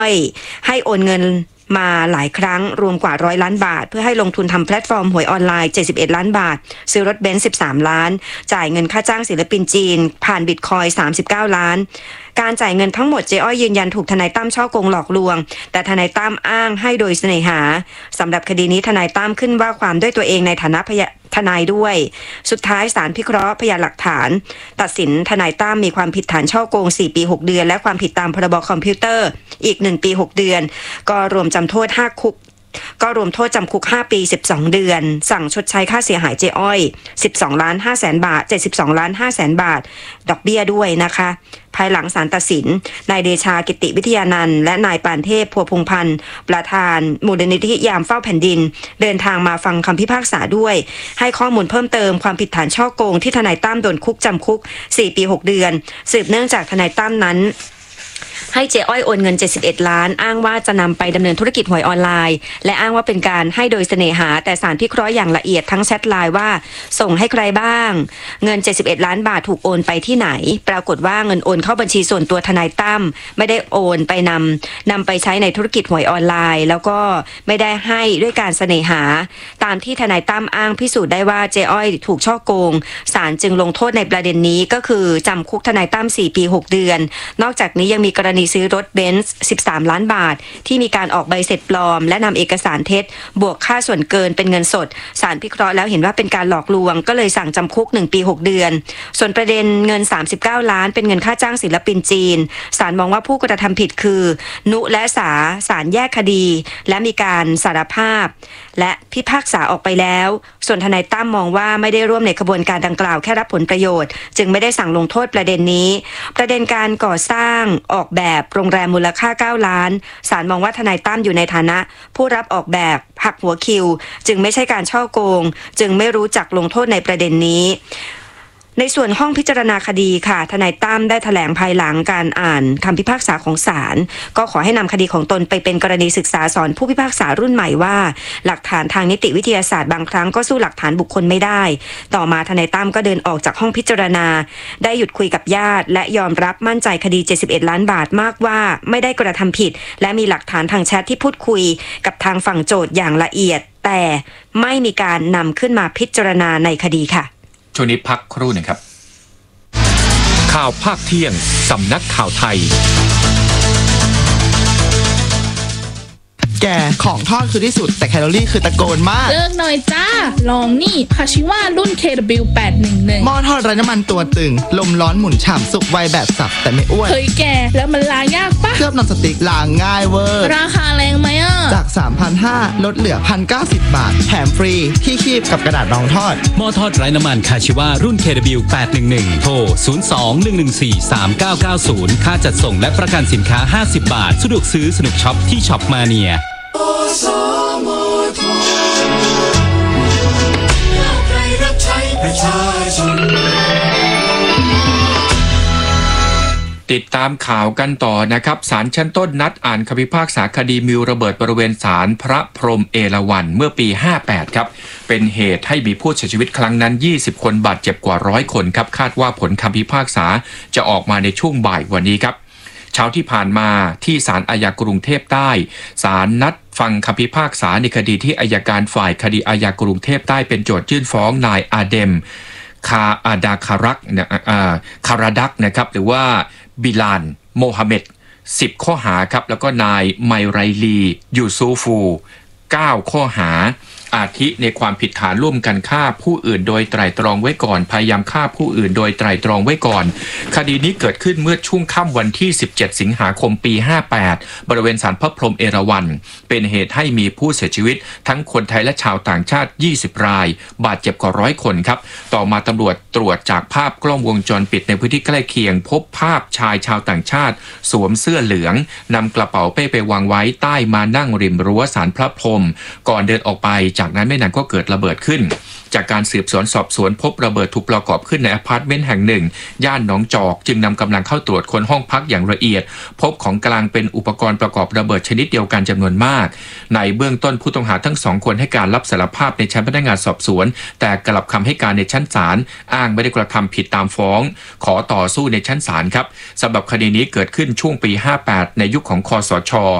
ให้โอนเงินมาหลายครั้งรวมกว่า100 ล้านบาทเพื่อให้ลงทุนทำแพลตฟอร์มหวยออนไลน์71 ล้านบาทซื้อรถเบนซ์13 ล้านจ่ายเงินค่าจ้างศิลปินจีนผ่านบิตคอยน์39 ล้านการจ่ายเงินทั้งหมดเจ๊อ้อยยืนยันถูกทนายตั้มฉ้อโกงหลอกลวงแต่ทนายตั้มอ้างให้โดยเสน่หาสำหรับคดีนี้ทนายตั้มขึ้นว่าความด้วยตัวเองในฐานะทนายด้วยสุดท้ายศาลพิเคราะห์พยานหลักฐานตัดสินทนายตั้มมีความผิดฐานฉ้อโกง4 ปี 6 เดือนและความผิดตามพรบคอมพิวเตอร์อีก1 ปี 6 เดือนก็รวมจำโทษ5 คุกก็รวมโทษจำคุก5 ปี 12 เดือนสั่งชดใช้ค่าเสียหายเจ๊อ้อย12.5 ล้านบาท72.5 ล้านบาทดอกเบี้ยด้วยนะคะภายหลังศาลตัดสินนายเดชากิติวิทยานันท์และนายปานเทพพัวพงษ์พันธ์ประธานมูลนิธิยามเฝ้าแผ่นดินเดินทางมาฟังคำพิพากษาด้วยให้ข้อมูลเพิ่มเติมความผิดฐานฉ้อโกงที่ทนายตั้มโดนจำคุก4 ปี 6 เดือนสืบเนื่องจากทนายตั้มนั้นให้เจ๊อ้อยโอนเงิน71 ล้านอ้างว่าจะนำไปดำเนินธุรกิจหวยออนไลน์และอ้างว่าเป็นการให้โดยเสน่หาแต่ศาลพิเคราะห์อย่างละเอียดทั้งแชทไลน์ว่าส่งให้ใครบ้างเงิน71 ล้านบาทถูกโอนไปที่ไหนปรากฏว่าเงินโอนเข้าบัญชีส่วนตัวทนายตั้มไม่ได้โอนไปนำไปใช้ในธุรกิจหวยออนไลน์แล้วก็ไม่ได้ให้ด้วยการเสน่หาตามที่ทนายตั้มอ้างพิสูจน์ได้ว่าเจ๊อ้อยถูกฉ้อโกงศาลจึงลงโทษในประเด็นนี้ก็คือจำคุกทนายตั้ม4 ปี 6 เดือนนอกจากนี้ยังมีกรณีซื้อรถเบนซ์13 ล้านบาทที่มีการออกใบเสร็จปลอมและนำเอกสารเท็จบวกค่าส่วนเกินเป็นเงินสดศาลพิเคราะห์แล้วเห็นว่าเป็นการหลอกลวงก็เลยสั่งจำคุก1 ปี 6 เดือนส่วนประเด็นเงิน39 ล้านเป็นเงินค่าจ้างศิลปินจีนศาลมองว่าผู้กระทำผิดคือนุและศาลแยกคดีและมีการสารภาพและพิพากษาออกไปแล้วส่วนทนายตั้มมองว่าไม่ได้ร่วมในขบวนการดังกล่าวแค่รับผลประโยชน์จึงไม่ได้สั่งลงโทษประเด็นนี้ประเด็นการก่อสร้างออกแบบโรงแรมมูลค่า9 ล้านศาลมองว่าทนายตั้มอยู่ในฐานะผู้รับออกแบบหักหัวคิวจึงไม่ใช่การฉ้อโกงจึงไม่รู้จักลงโทษในประเด็นนี้ในส่วนห้องพิจารณาคดีค่ะทนายตั้มได้แถลงภายหลังการอ่านคำพิพากษาของศาลก็ขอให้นำคดีของตนไปเป็นกรณีศึกษาสอนผู้พิพากษารุ่นใหม่ว่าหลักฐานทางนิติวิทยาศาสตร์บางครั้งก็สู้หลักฐานบุคคลไม่ได้ต่อมาทนายตั้มก็เดินออกจากห้องพิจารณาได้หยุดคุยกับญาติและยอมรับมั่นใจคดี71 ล้านบาทมากว่าไม่ได้กระทำผิดและมีหลักฐานทางแชทที่พูดคุยกับทางฝั่งโจทก์อย่างละเอียดแต่ไม่มีการนำขึ้นมาพิจารณาในคดีค่ะช่วงนี้พักครู่หนึ่งครับข่าวภาคเที่ยงสำนักข่าวไทยแกของทอดคือที่สุดแต่แคลอรี่คือตะโกนมากเลิกหน่อยจ้าลองนี่คาชิวารุ่น KW811 หม้อทอดไร้น้ำมันตัวตึงลมร้อนหมุนฉ่ำสุกไวแบบสับแต่ไม่อ้วนเฮ้ยแกแล้วมันล้างยากปะเคลือบนอนสติ๊กล้างง่ายเวอร์ราคาแรงไหมอ่ะจาก 3,500 ลดเหลือ 1,090 บาทแถมฟรีที่คีบกับกระดาษรองทอดหม้อทอดไร้น้ำมันคาชิวารุ่น KW811 โทร 02-114-3990 ค่าจัดส่งและประกันสินค้า50 บาทสะดวกซื้อสนุกช็อปที่ช็อปมาเนียติดตามข่าวกันต่อนะครับศาลชั้นต้นนัดอ่านคำพิพากษาคดีมิวระเบิดบริเวณศาลพระพรหมเอราวัณเมื่อปี58ครับเป็นเหตุให้มีผู้เสียชีวิตครั้งนั้น20 คนบาดเจ็บกว่า100 คนครับคาดว่าผลคำพิพากษาจะออกมาในช่วงบ่ายวันนี้ครับเช้าที่ผ่านมาที่ศาลอาญากรุงเทพใต้ศาลนัดฟังคำพิพากษาในคดีที่อัยการฝ่ายคดีอาญากรุงเทพใต้เป็นโจทยื่นฟ้องนายอาเดมคาอาดาคารักคาราดักนะครับหรือว่าบิลานโมฮัมเหม็ด10 ข้อหาครับแล้วก็นายไมไรลียูซูฟู9 ข้อหาอาทิในความผิดฐานร่วมกันฆ่าผู้อื่นโดยไตร่ตรองไว้ก่อนพยายามฆ่าผู้อื่นโดยไตร่ตรองไว้ก่อนคดีนี้เกิดขึ้นเมื่อช่วงค่ำวันที่17 สิงหาคมปี58บริเวณศาลพระพรหมเอราวัณเป็นเหตุให้มีผู้เสียชีวิตทั้งคนไทยและชาวต่างชาติ20 รายบาดเจ็บกว่า100 คนครับต่อมาตำรวจตรวจจากภาพกล้องวงจรปิดในพื้นที่ใกล้เคียงพบภาพชายชาวต่างชาติสวมเสื้อเหลืองนำกระเป๋าเป้ไปวางไว้ใต้มานั่งริมรั้วศาลพระพรหมก่อนเดินออกไปจากนั้นไม่นานก็เกิดระเบิดขึ้นจากการสืบสวนสอบสวนพบระเบิดถูกประกอบขึ้นในอพาร์ตเมนต์แห่งหนึ่งย่านหนองจอกจึงนำกำลังเข้าตรวจค้นห้องพักอย่างละเอียดพบของกลางเป็นอุปกรณ์ประกอบระเบิดชนิดเดียวกันจำนวนมากในเบื้องต้นผู้ต้องหาทั้งสองคนให้การรับสารภาพในชั้นพนักงานสอบสวนแต่กลับคำให้การในชั้นศาลอ้างไม่ได้กระทำผิดตามฟ้องขอต่อสู้ในชั้นศาลครับสำหรับคดีนี้เกิดขึ้นช่วงปี 58 ในยุคของคสช.